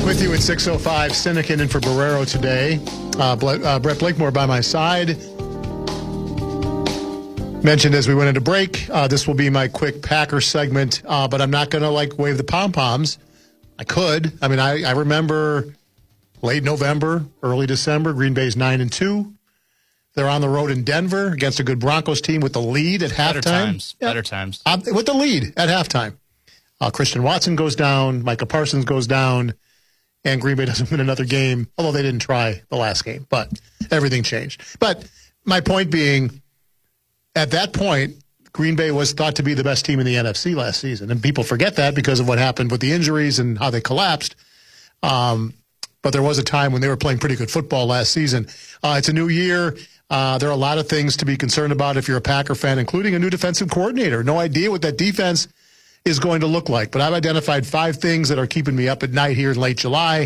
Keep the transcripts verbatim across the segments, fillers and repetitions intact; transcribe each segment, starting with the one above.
Back with you at six oh five. Sinekin in for Barrero today. Uh, uh, Brett Blakemore by my side. Mentioned as we went into break, uh, this will be my quick Packer segment, uh, but I'm not going to like wave the pom-poms. I could. I mean, I, I remember late November, early December, Green Bay's nine and two. They're on the road in Denver against a good Broncos team with the lead at halftime. Better times. Yeah. Better times. Uh, with the lead at halftime. Uh, Christian Watson goes down. Micah Parsons goes down. And Green Bay doesn't win another game, although they didn't try the last game. But everything changed. But my point being, at that point, Green Bay was thought to be the best team in the N F C last season. And people forget that because of what happened with the injuries and how they collapsed. Um, but there was a time when they were playing pretty good football last season. Uh, it's a new year. Uh, there are a lot of things to be concerned about if you're a Packer fan, including a new defensive coordinator. No idea what that defense is going to look like. But I've identified five things that are keeping me up at night here in late July.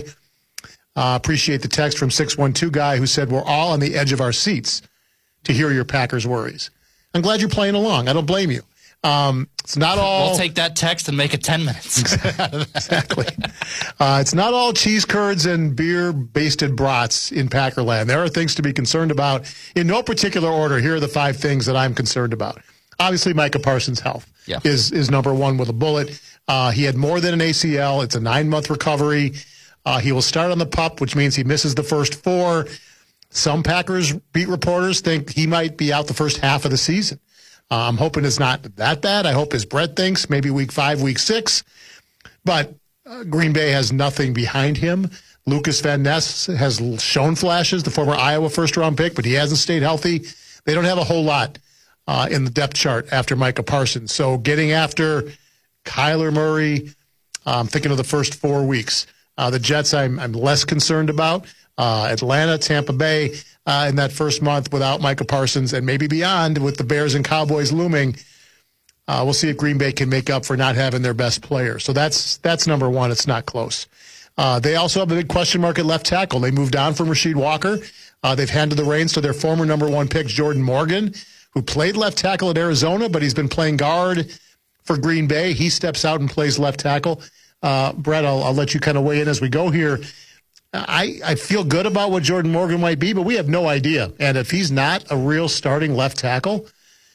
Uh, appreciate the text from six one two guy who said, we're all on the edge of our seats to hear your Packers worries. I'm glad you're playing along. I don't blame you. Um, it's not all. We'll take that text and make it ten minutes. Exactly. Uh, it's not all cheese curds and beer-basted brats in Packerland. There are things to be concerned about. In no particular order, here are the five things that I'm concerned about. Obviously, Micah Parsons' health yeah. is, is number one with a bullet. Uh, he had more than an A C L. It's a nine-month recovery. Uh, he will start on the PUP, which means he misses the first four. Some Packers beat reporters think he might be out the first half of the season. Uh, I'm hoping it's not that bad. I hope, as Brett thinks, maybe week five, week six. But uh, Green Bay has nothing behind him. Lucas Van Ness has shown flashes, the former Iowa first-round pick, but he hasn't stayed healthy. They don't have a whole lot uh, in the depth chart after Micah Parsons. So getting after Kyler Murray, I'm um, thinking of the first four weeks. Uh, the Jets I'm, I'm less concerned about. Uh, Atlanta, Tampa Bay uh, in that first month without Micah Parsons, and maybe beyond with the Bears and Cowboys looming. Uh, we'll see if Green Bay can make up for not having their best player. So that's that's number one. It's not close. Uh, they also have a big question mark at left tackle. They moved on from Rasheed Walker. Uh, they've handed the reins to their former number one pick, Jordan Morgan, who played left tackle at Arizona, but he's been playing guard for Green Bay. He steps out and plays left tackle. Uh, Brett, I'll, I'll let you kind of weigh in as we go here. I, I feel good about what Jordan Morgan might be, but we have no idea. And if he's not a real starting left tackle,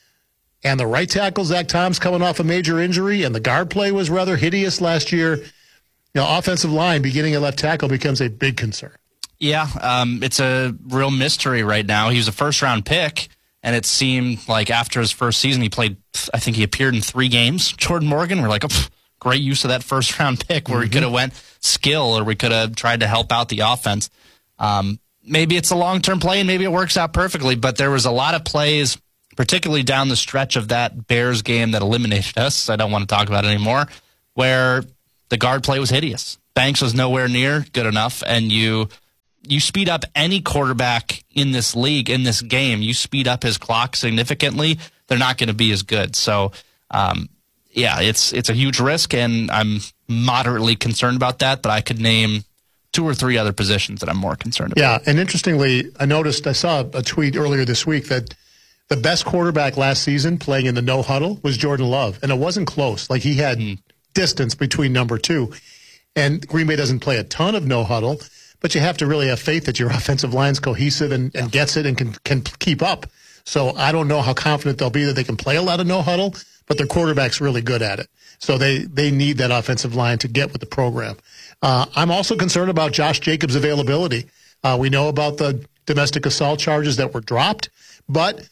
and the right tackle, Zach Tom's coming off a major injury, and the guard play was rather hideous last year, you know, offensive line beginning at left tackle becomes a big concern. Yeah, um, it's a real mystery right now. He was a first-round pick, and it seemed like after his first season, he played, I think he appeared in three games. Jordan Morgan, we're like, oh, great use of that first-round pick where mm-hmm. he could have went skill or we could have tried to help out the offense. Um, maybe it's a long-term play and maybe it works out perfectly, but there was a lot of plays, particularly down the stretch of that Bears game that eliminated us, I don't want to talk about it anymore, where the guard play was hideous. Banks was nowhere near good enough, and you you speed up any quarterback in this league, in this game, you speed up his clock significantly, they're not going to be as good. So, um, yeah, it's it's a huge risk, and I'm moderately concerned about that, but I could name two or three other positions that I'm more concerned about. Yeah, and interestingly, I noticed, I saw a tweet earlier this week that the best quarterback last season playing in the no huddle was Jordan Love, and it wasn't close. Like, he had mm. distance between number two. And Green Bay doesn't play a ton of no huddle, but you have to really have faith that your offensive line's cohesive and, and gets it and can, can keep up. So I don't know how confident they'll be that they can play a lot of no huddle, but their quarterback's really good at it. So they, they need that offensive line to get with the program. Uh, I'm also concerned about Josh Jacobs' availability. Uh, we know about the domestic assault charges that were dropped, but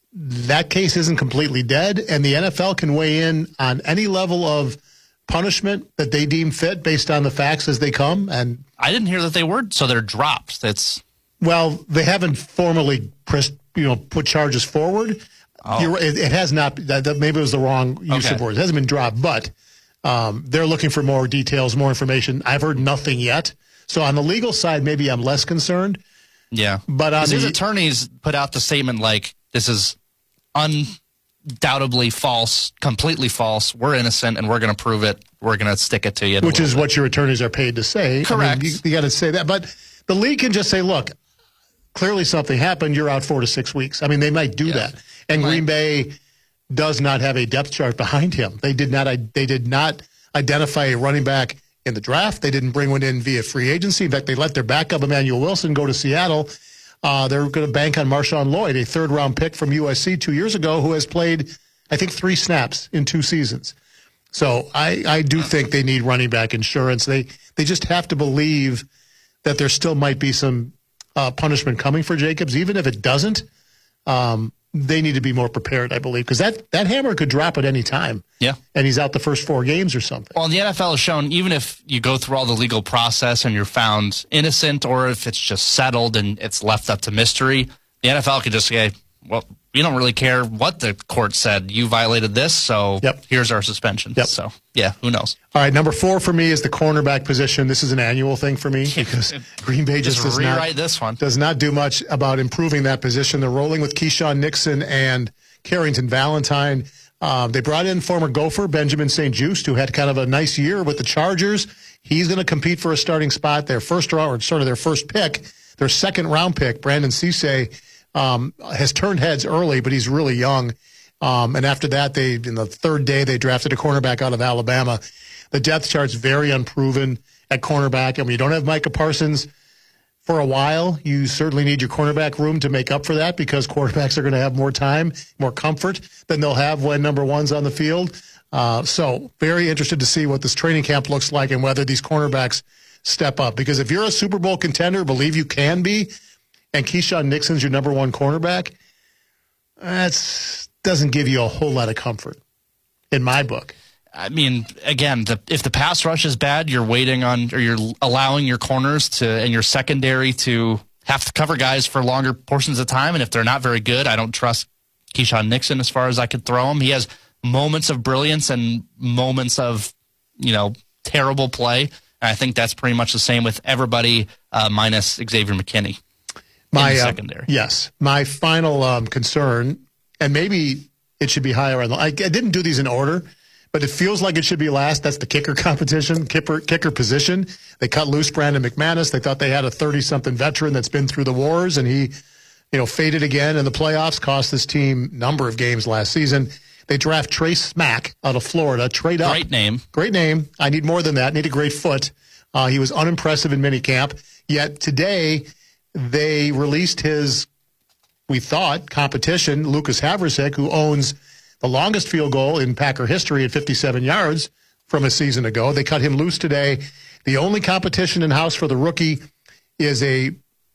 that case isn't completely dead, and the N F L can weigh in on any level of punishment that they deem fit based on the facts as they come. And I didn't hear that they were, so they're dropped. That's well, they haven't formally pressed, you know, put charges forward. Oh. You're, it, it has not. That, that maybe it was the wrong use okay. of words. It hasn't been dropped, but um, they're looking for more details, more information. I've heard nothing yet. So on the legal side, maybe I'm less concerned. Yeah, but on his the, attorneys put out the statement like, "This is undoubtedly false, completely false. We're innocent, and we're going to prove it. We're going to stick it to you." Which is bit. what your attorneys are paid to say. Correct. I mean, you, you got to say that, but the league can just say, "Look, clearly something happened. You're out four to six weeks." I mean, they might do yeah. that. And Green Bay does not have a depth chart behind him. They did not. They did not identify a running back in the draft. They didn't bring one in via free agency. In fact, they let their backup, Emmanuel Wilson, go to Seattle. Uh, they're going to bank on Marshawn Lloyd, a third-round pick from U S C two years ago who has played, I think, three snaps in two seasons. So I, I do think they need running back insurance. They they just have to believe that there still might be some uh, punishment coming for Jacobs. Even if it doesn't, um, they need to be more prepared, I believe, because that, that hammer could drop at any time. Yeah. And he's out the first four games or something. Well, the N F L has shown, even if you go through all the legal process and you're found innocent, or if it's just settled and it's left up to mystery, the N F L could just say, well, we don't really care what the court said. You violated this, so yep. here's our suspension. Yep. So, yeah, who knows? All right, number four for me is the cornerback position. This is an annual thing for me because Green Bay just, just does rewrite not, this one. does not do much about improving that position. They're rolling with Keyshawn Nixon and Carrington Valentine. Um, they brought in former Gopher Benjamin Saint Juste, who had kind of a nice year with the Chargers. He's going to compete for a starting spot. Their first round, or sort of their first pick, their second round pick, Brandon Cisse, um, has turned heads early, but he's really young. Um, and after that, they in the third day they drafted a cornerback out of Alabama. The depth chart's very unproven at cornerback, and when you don't have Micah Parsons for a while, you certainly need your cornerback room to make up for that, because quarterbacks are going to have more time, more comfort than they'll have when number one's on the field. Uh, so very interested to see what this training camp looks like and whether these cornerbacks step up. Because if you're a Super Bowl contender, believe you can be, and Keyshawn Nixon's your number one cornerback, that doesn't give you a whole lot of comfort in my book. I mean, again, the, if the pass rush is bad, you're waiting on, or you're allowing your corners to and your secondary to have to cover guys for longer portions of time. And if they're not very good, I don't trust Keyshawn Nixon as far as I could throw him. He has moments of brilliance and moments of, you know, terrible play. And I think that's pretty much the same with everybody uh, minus Xavier McKinney my, in the uh, secondary. Yes. My final um, concern, and maybe it should be higher on the, I, I didn't do these in order, but it feels like it should be last. That's the kicker competition, kicker, kicker position. They cut loose Brandon McManus. They thought they had a thirty-something veteran that's been through the wars, and he, you know, faded again in the playoffs, cost this team a number of games last season. They draft Trey Smack out of Florida, trade up. Great name. Great name. I need more than that. I need a great foot. Uh, he was unimpressive in minicamp. Yet today they released his, we thought, competition, Lucas Havrisek, who owns the longest field goal in Packer history at fifty-seven yards from a season ago. They cut him loose today. The only competition in-house for the rookie is a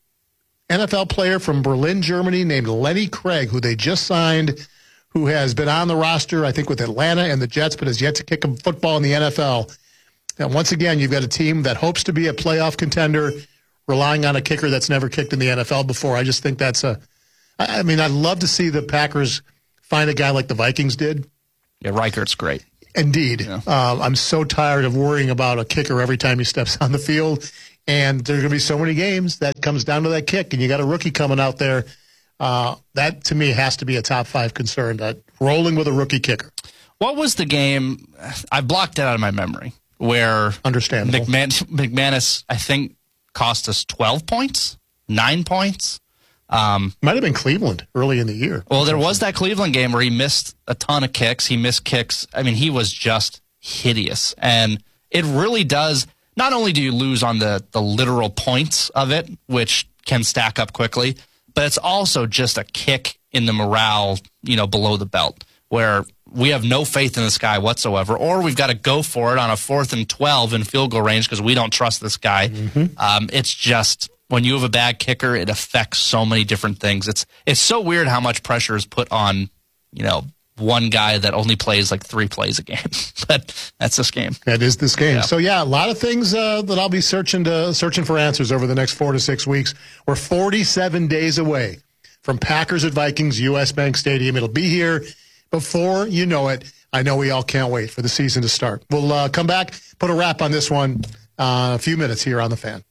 N F L player from Berlin, Germany named Lenny Craig, who they just signed, who has been on the roster, I think, with Atlanta and the Jets, but has yet to kick a football in the N F L. And once again, you've got a team that hopes to be a playoff contender, relying on a kicker that's never kicked in the N F L before. I just think that's a – I mean, I'd love to see the Packers – find a guy like the Vikings did. Yeah, Reichert's great. Indeed. Yeah. Uh, I'm so tired of worrying about a kicker every time he steps on the field. And there's going to be so many games that comes down to that kick, and you got a rookie coming out there. Uh, that, to me, has to be a top five concern, that rolling with a rookie kicker. What was the game? I blocked it out of my memory, where Understandable. McMan- McManus, I think, cost us twelve points, nine points. Um, Might have been Cleveland early in the year. Well, there was that Cleveland game where he missed a ton of kicks. He missed kicks. I mean, he was just hideous. And it really does, not only do you lose on the, the literal points of it, which can stack up quickly, but it's also just a kick in the morale, you know, below the belt, where we have no faith in this guy whatsoever, or we've got to go for it on a fourth and twelve in field goal range because we don't trust this guy. Mm-hmm. Um, it's just... When you have a bad kicker, it affects so many different things. It's it's so weird how much pressure is put on, you know, one guy that only plays like three plays a game. But that's this game. That is this game. Yeah. So yeah, a lot of things uh, that I'll be searching to searching for answers over the next four to six weeks. We're forty-seven days away from Packers at Vikings, U S Bank Stadium. It'll be here before you know it. I know we all can't wait for the season to start. We'll uh, come back, put a wrap on this one uh, a few minutes here on The Fan.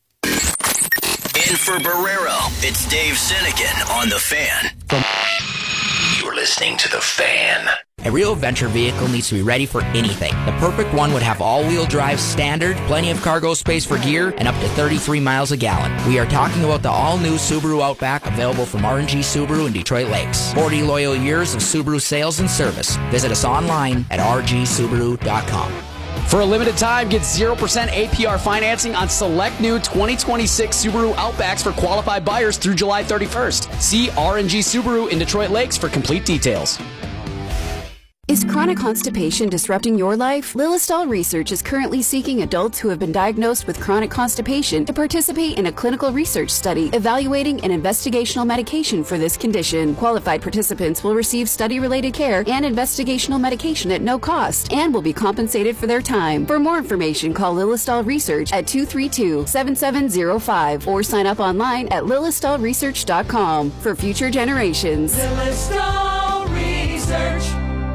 In for Barrero, it's Dave Sinekin on The Fan. You're listening to The Fan. A real adventure vehicle needs to be ready for anything. The perfect one would have all-wheel drive standard, plenty of cargo space for gear, and up to thirty-three miles a gallon. We are talking about the all-new Subaru Outback, available from R and G Subaru in Detroit Lakes. forty loyal years of Subaru sales and service. Visit us online at r g subaru dot com. For a limited time, get zero percent A P R financing on select new twenty twenty-six Subaru Outbacks for qualified buyers through July thirty-first. See R and G Subaru in Detroit Lakes for complete details. Is chronic constipation disrupting your life? Lilistol Research is currently seeking adults who have been diagnosed with chronic constipation to participate in a clinical research study evaluating an investigational medication for this condition. Qualified participants will receive study-related care and investigational medication at no cost and will be compensated for their time. For more information, call Lilistol Research at two three two, seven seven zero five or sign up online at lilistol research dot com for future generations. Lilistol Research.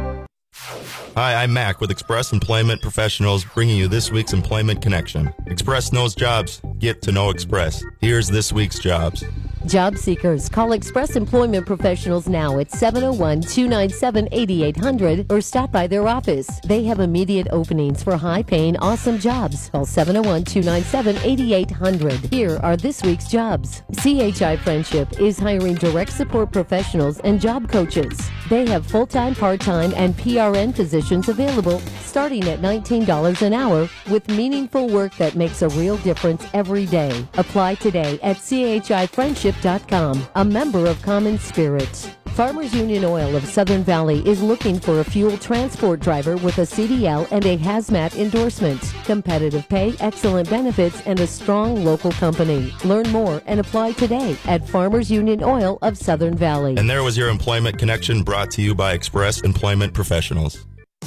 Hi, I'm Mac with Express Employment Professionals, bringing you this week's Employment Connection. Express knows jobs. Get to know Express. Here's this week's jobs. Job seekers, call Express Employment Professionals now at seven oh one, two nine seven, eight eight hundred or stop by their office. They have immediate openings for high-paying, awesome jobs. Call seven oh one, two nine seven, eight eight hundred. Here are this week's jobs. C H I Friendship is hiring direct support professionals and job coaches. They have full-time, part-time, and P R N positions available starting at nineteen dollars an hour with meaningful work that makes a real difference every day. Apply today at C H I friendship dot com, a member of Common Spirit. Farmers Union Oil of Southern Valley is looking for a fuel transport driver with a C D L and a hazmat endorsement. Competitive pay, excellent benefits, and a strong local company. Learn more and apply today at Farmers Union Oil of Southern Valley. And there was your Employment Connection brought to you by Express Employment Professionals.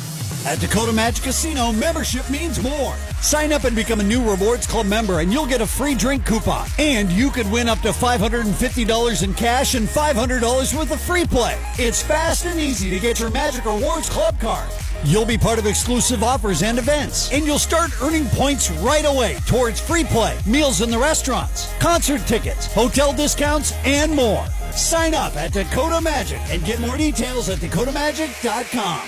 At Dakota Magic Casino, membership means more. Sign up and become a new Rewards Club member and you'll get a free drink coupon. And you could win up to five hundred fifty dollars in cash and five hundred dollars worth of free play. It's fast and easy to get your Magic Rewards Club card. You'll be part of exclusive offers and events. And you'll start earning points right away towards free play, meals in the restaurants, concert tickets, hotel discounts, and more. Sign up at Dakota Magic and get more details at dakota magic dot com.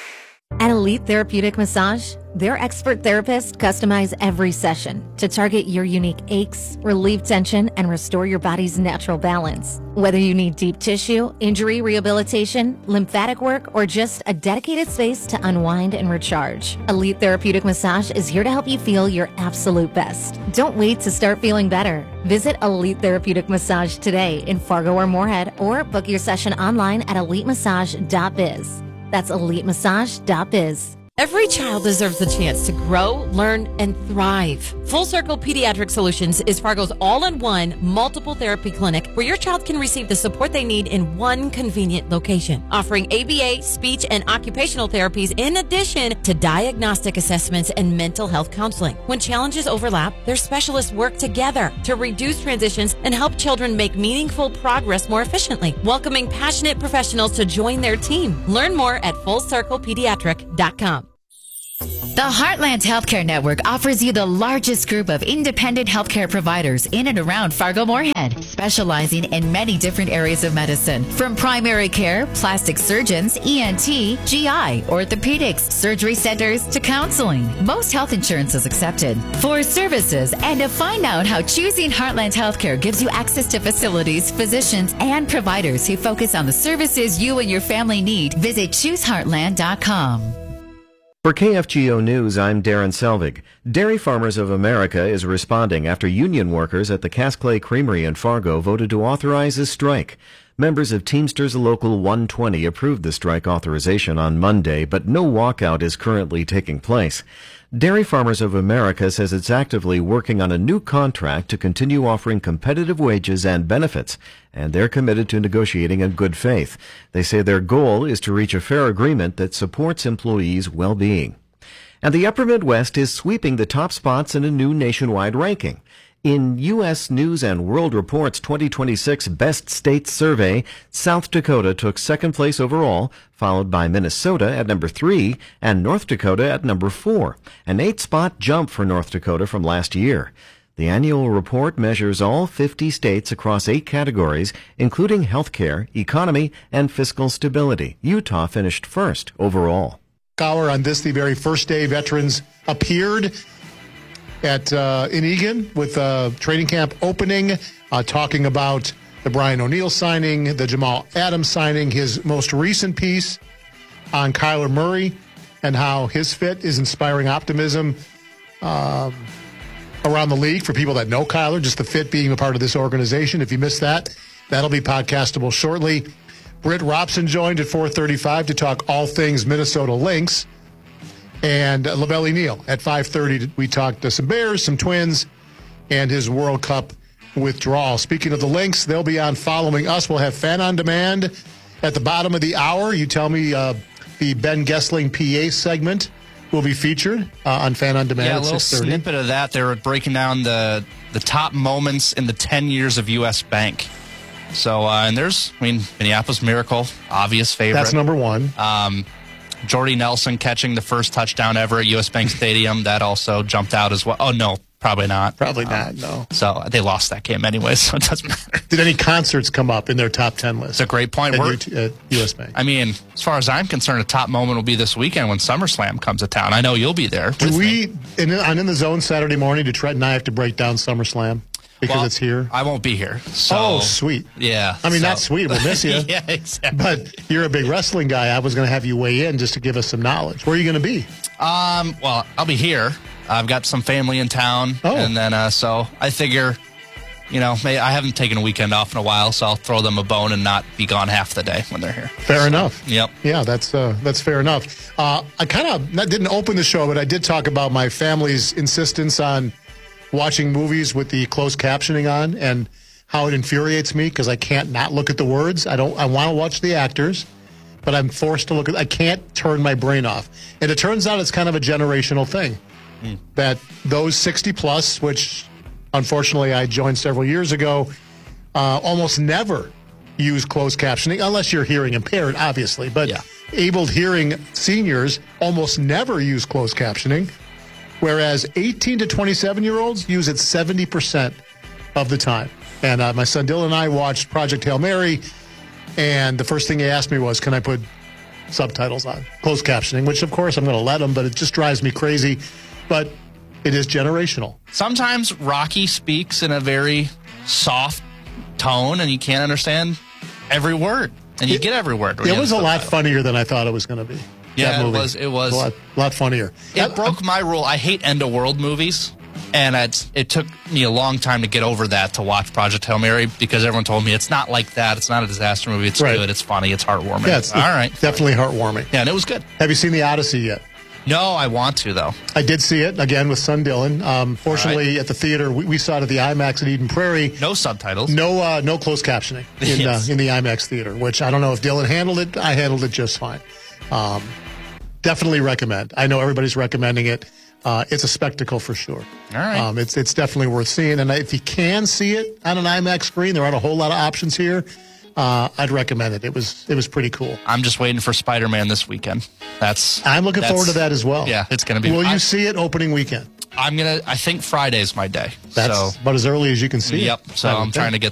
At Elite Therapeutic Massage, their expert therapists customize every session to target your unique aches, relieve tension, and restore your body's natural balance. Whether you need deep tissue, injury rehabilitation, lymphatic work, or just a dedicated space to unwind and recharge, Elite Therapeutic Massage is here to help you feel your absolute best. Don't wait to start feeling better. Visit Elite Therapeutic Massage today in Fargo or Moorhead, or book your session online at elite massage dot biz. That's elite massage dot biz. Every child deserves the chance to grow, learn, and thrive. Full Circle Pediatric Solutions is Fargo's all-in-one multiple therapy clinic where your child can receive the support they need in one convenient location, offering A B A, speech, and occupational therapies in addition to diagnostic assessments and mental health counseling. When challenges overlap, their specialists work together to reduce transitions and help children make meaningful progress more efficiently, welcoming passionate professionals to join their team. Learn more at full circle pediatric dot com. The Heartland Healthcare Network offers you the largest group of independent healthcare providers in and around Fargo-Moorhead, specializing in many different areas of medicine, from primary care, plastic surgeons, E N T, G I, orthopedics, surgery centers, to counseling. Most health insurance is accepted. For services and to find out how choosing Heartland Healthcare gives you access to facilities, physicians, and providers who focus on the services you and your family need, visit choose heartland dot com. For K F G O News, I'm Darren Selvig. Dairy Farmers of America is responding after union workers at the Cass Clay Creamery in Fargo voted to authorize a strike. Members of Teamsters Local one twenty approved the strike authorization on Monday, but no walkout is currently taking place. Dairy Farmers of America says it's actively working on a new contract to continue offering competitive wages and benefits, and they're committed to negotiating in good faith. They say their goal is to reach a fair agreement that supports employees' well-being. And the Upper Midwest is sweeping the top spots in a new nationwide ranking. In U S News and World Report's twenty twenty-six Best States Survey, South Dakota took second place overall, followed by Minnesota at number three and North Dakota at number four, an eight-spot jump for North Dakota from last year. The annual report measures all fifty states across eight categories, including healthcare, economy, and fiscal stability. Utah finished first overall. Hour on this, the very first day veterans appeared at uh, in Eagan with uh, training camp opening, uh, talking about the Brian O'Neill signing, the Jamal Adams signing, his most recent piece on Kyler Murray, and how his fit is inspiring optimism um, around the league for people that know Kyler, just the fit being a part of this organization. If you missed that, that'll be podcastable shortly. Britt Robson joined at four thirty-five to talk all things Minnesota Lynx. And LaBelle Neal at five thirty, we talked to some Bears, some Twins, and his World Cup withdrawal. Speaking of the Lynx, they'll be on following us. We'll have Fan on Demand at the bottom of the hour. You tell me uh, the Ben Gessling P A segment will be featured uh, on Fan on Demand yeah, at a little six thirty. snippet of that. They were breaking down the the top moments in the ten years of U S Bank. So, uh, and there's, I mean, Minneapolis Miracle, obvious favorite. That's number one. Um, Jordy Nelson catching the first touchdown ever at U S Bank Stadium. That also jumped out as well. Oh, no, probably not. Probably um, not, no. So they lost that game anyway, so it doesn't matter. Did any concerts come up in their top ten list? It's a great point. At, We're, U T, at U S Bank. I mean, as far as I'm concerned, a top moment will be this weekend when SummerSlam comes to town. I know you'll be there. Do we, in, on In the Zone Saturday morning, do Trent and I have to break down SummerSlam? Because well, it's here? I won't be here. So, oh, sweet. Yeah. I mean, so. not sweet. We'll miss you. Yeah, exactly. But you're a big wrestling guy. I was going to have you weigh in just to give us some knowledge. Where are you going to be? Um. Well, I'll be here. I've got some family in town. Oh. And then, uh, so I figure, you know, may, I haven't taken a weekend off in a while, so I'll throw them a bone and not be gone half the day when they're here. Fair enough. Yep. Yeah, that's uh, that's fair enough. Uh, I kind of didn't open the show, but I did talk about my family's insistence on watching movies with the closed captioning on and how it infuriates me because I can't not look at the words. I don't. I want to watch the actors, but I'm forced to look at. I can't turn my brain off. And it turns out it's kind of a generational thing mm. that those sixty plus, which unfortunately I joined several years ago, uh, almost never use closed captioning unless you're hearing impaired, obviously. But yeah. able hearing seniors almost never use closed captioning. Whereas eighteen to twenty-seven-year-olds use it seventy percent of the time. And uh, my son Dylan and I watched Project Hail Mary, and the first thing he asked me was, can I put subtitles on? Closed captioning, which, of course, I'm going to let him, but it just drives me crazy. But it is generational. Sometimes Rocky speaks in a very soft tone, and you can't understand every word. And you it, get every word. It was a lot funnier than I thought it was going to be. Yeah, it was. It was a lot, lot funnier. It I, broke my rule. I hate end of world movies, and it's, it took me a long time to get over that to watch Project Hail Mary because everyone told me it's not like that. It's not a disaster movie. It's right. good. It's funny. It's heartwarming. Yeah, it's, all right. Definitely heartwarming. Yeah, and it was good. Have you seen The Odyssey yet? No, I want to though. I did see it again with son Dylan. Um, fortunately, right. at the theater, we, we saw it at the IMAX at Eden Prairie. No subtitles. No, uh, no closed captioning in yes. uh, in the IMAX theater. Which I don't know if Dylan handled it. I handled it just fine. Um, Definitely recommend. I know everybody's recommending it. Uh, it's a spectacle for sure. All right. Um, it's it's definitely worth seeing. And if you can see it on an IMAX screen, there aren't a whole lot of options here. Uh, I'd recommend it. It was it was pretty cool. I'm just waiting for Spider-Man this weekend. That's. I'm looking that's, forward to that as well. Yeah, it's going to be. Will I, you see it opening weekend? I'm gonna. I think Friday's my day. That's so, about as early as you can see. Yep. it. So I'm trying to get